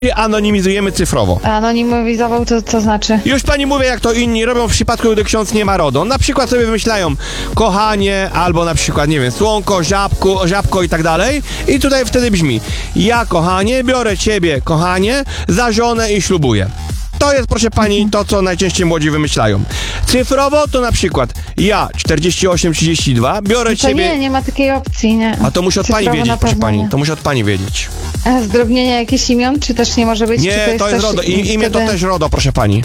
anonimizujemy cyfrowo. Anonimizował to co znaczy? Już pani mówię, jak to inni robią w przypadku, gdy ksiądz nie ma RODO. Na przykład sobie wymyślają kochanie, albo na przykład, nie wiem, słonko, żabko i tak dalej. I tutaj wtedy brzmi: ja, kochanie, biorę ciebie, kochanie, za żonę i ślubuję. To jest, proszę pani, to, co najczęściej młodzi wymyślają. Cyfrowo to na przykład ja, 4832, biorę To ciebie... nie ma takiej opcji, nie. A to musi od pani Cyfrowo wiedzieć, na proszę pewno pani. nie. To musi od pani wiedzieć. A zdrobnienie jakichś imion, czy też nie może być? Nie, czy to jest też RODO. Imię to wtedy- też RODO, proszę pani.